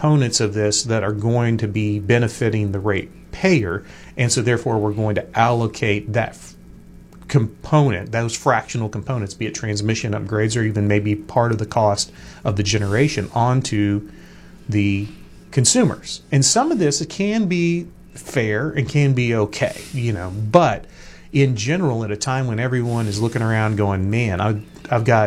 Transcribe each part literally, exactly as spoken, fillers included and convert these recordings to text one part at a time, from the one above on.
components of this that are going to be benefiting the ratepayer, and so therefore we're going to allocate that f- component, those fractional components, be it transmission upgrades or even maybe part of the cost of the generation, onto the consumers. And some of this, it can be fair and can be okay, you know, but in general, at a time when everyone is looking around going, man, I, I've got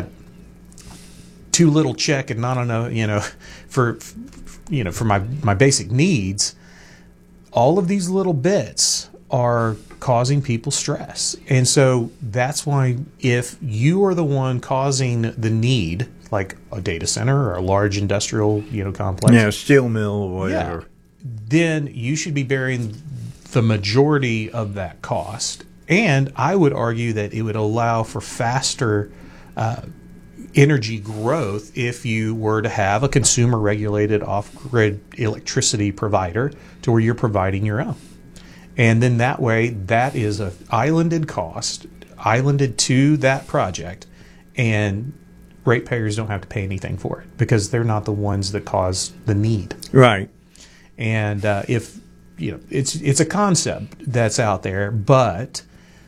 too little check and not enough, you know, for, you know, for my, my basic needs, all of these little bits are causing people stress. And so that's why if you are the one causing the need, like a data center or a large industrial, you know, complex. Yeah, steel mill or whatever. Yeah, then you should be bearing the majority of that cost. And I would argue that it would allow for faster uh, energy growth if you were to have a consumer-regulated off-grid electricity provider to where you're providing your own. And then that way, that is a islanded cost, islanded to that project, and ratepayers don't have to pay anything for it because they're not the ones that cause the need. Right. And uh, if you know, it's it's a concept that's out there, but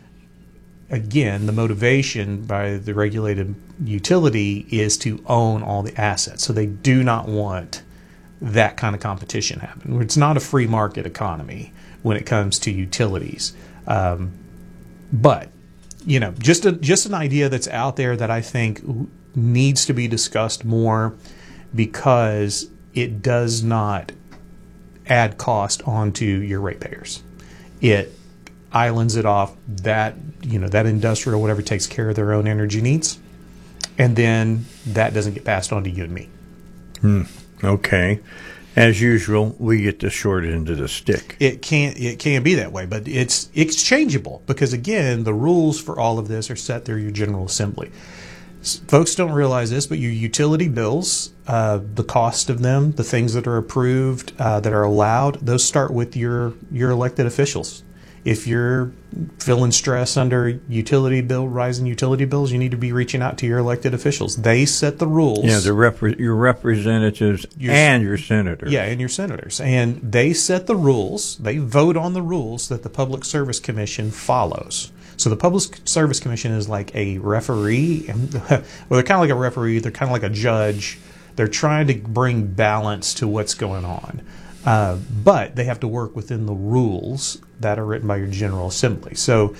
again, the motivation by the regulated utility is to own all the assets. So they do not want that kind of competition happen. It's not a free market economy when it comes to utilities. Um, but, you know, just a, just an idea that's out there that I think needs to be discussed more because it does not add cost onto your ratepayers. It islands it off. That, you know, that industrial or whatever takes care of their own energy needs, and then that doesn't get passed on to you and me. Hmm. Okay. As usual, we get the short end of the stick. It can't it can be that way, but it's exchangeable because again, the rules for all of this are set through your General Assembly. Folks don't realize this, but your utility bills, uh, the cost of them, the things that are approved, uh, that are allowed, those start with your your elected officials. If you're feeling stress under utility bill, rising utility bills, you need to be reaching out to your elected officials. They set the rules. Yeah, the rep- your representatives your, and your senators. Yeah, and your senators. And they set the rules. They vote on the rules that the Public Service Commission follows. So the Public Service Commission is like a referee. Well, they're kind of like a referee. They're kind of like a judge. They're trying to bring balance to what's going on. Uh, but they have to work within the rules that are written by your General Assembly. So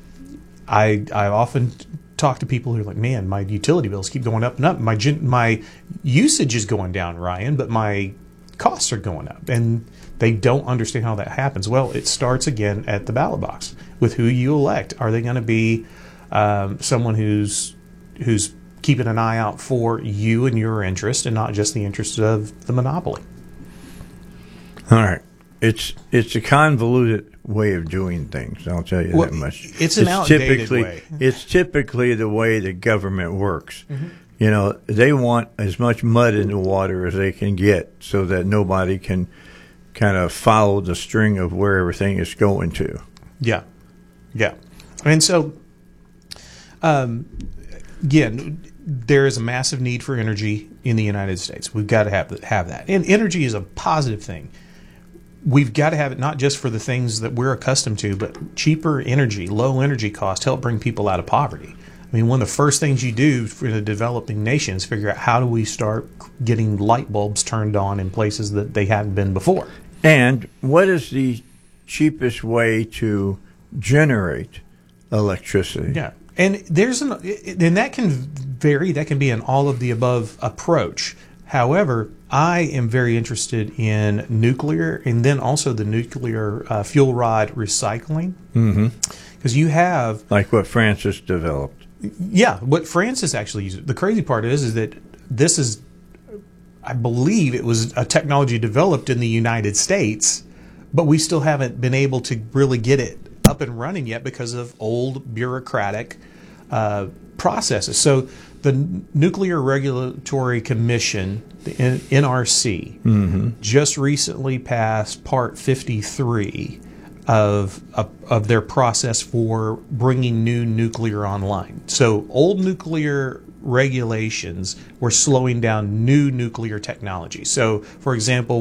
I I often talk to people who are like, man, my utility bills keep going up and up. My my usage is going down, Ryan, but my costs are going up. And they don't understand how that happens. Well, it starts again at the ballot box with who you elect. Are they going to be um, someone who's who's keeping an eye out for you and your interest and not just the interest of the monopoly? All right. It's it's a convoluted way of doing things, I'll tell you well, that much. It's an it's outdated typically, way. It's typically the way the government works. Mm-hmm. You know, they want as much mud in the water as they can get so that nobody can kind of follow the string of where everything is going to. Yeah. Yeah. And so, um, again, there is a massive need for energy in the United States. We've got to have, have that. And energy is a positive thing. We've got to have it not just for the things that we're accustomed to, but cheaper energy, low energy costs help bring people out of poverty. I mean, one of the first things you do for the developing nations is figure out how do we start getting light bulbs turned on in places that they haven't been before. And what is the cheapest way to generate electricity? Yeah. And there's an, and that can vary. That can be an all of the above approach. However, I am very interested in nuclear and then also the nuclear uh, fuel rod recycling. Mm-hmm. Because you have... Like what Francis developed. Yeah, what Francis actually used. The crazy part is, is that this is, I believe it was a technology developed in the United States, but we still haven't been able to really get it up and running yet because of old bureaucratic uh, processes. So the Nuclear Regulatory Commission, the N R C, mm-hmm. just recently passed Part fifty-three of, of of their process for bringing new nuclear online. So old nuclear regulations were slowing down new nuclear technology. So, for example,